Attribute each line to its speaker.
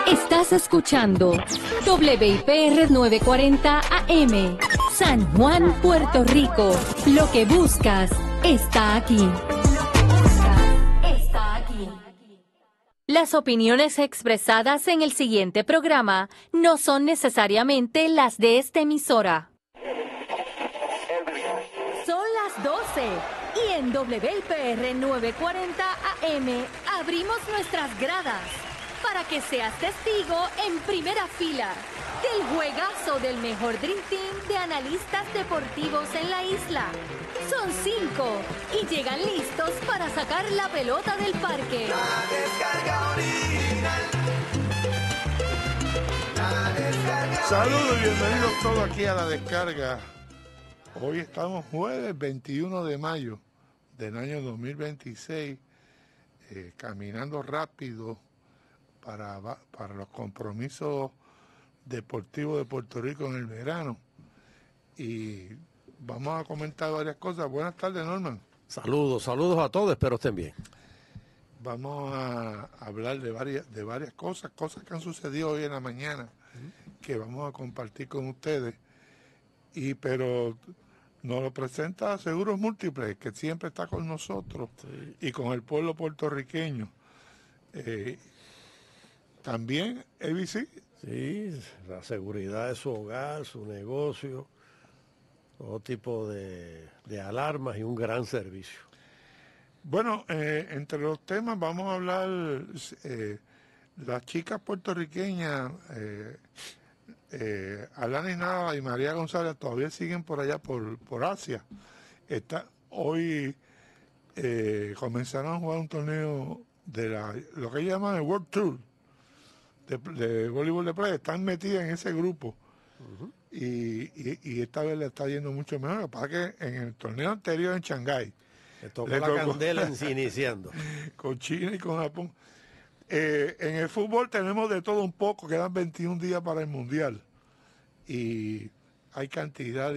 Speaker 1: Estás escuchando WIPR 940 AM, San Juan, Puerto Rico. Lo que buscas está aquí. Las opiniones expresadas en el siguiente programa no son necesariamente las de esta emisora. Son las 12 y en WIPR 940 AM abrimos nuestras gradas para que seas testigo en primera fila del juegazo del mejor Dream Team de analistas deportivos en la isla. Son 5 y llegan listos para sacar la pelota del parque.
Speaker 2: La descarga original. La descarga.
Speaker 3: Saludos y bienvenidos todos aquí a La Descarga. Hoy estamos jueves 21 de mayo del año 2026, caminando rápido para los compromisos deportivos de Puerto Rico en el verano. Y vamos a comentar varias cosas. Buenas tardes, Norman.
Speaker 4: Saludos a todos, espero estén bien.
Speaker 3: Vamos a hablar de varias cosas que han sucedido hoy en la mañana, que vamos a compartir con ustedes. Pero nos lo presenta Seguros Múltiples, que siempre está con nosotros, sí, y con el pueblo puertorriqueño. También ABC.
Speaker 4: Sí, la seguridad de su hogar, su negocio, todo tipo de alarmas y un gran servicio.
Speaker 3: Bueno, entre los temas vamos a hablar, las chicas puertorriqueñas, Alanis Nava y María González todavía siguen por allá por Asia. Hoy comenzaron a jugar un torneo de lo que llaman el World Tour de voleibol de playa. Están metidas en ese grupo. Y esta vez le está yendo mucho mejor. Lo que pasa es que en el torneo anterior en Shanghái
Speaker 4: le tocó la candela iniciando.
Speaker 3: Con China y con Japón. En el fútbol tenemos de todo un poco. Quedan 21 días para el Mundial. Y hay cantidad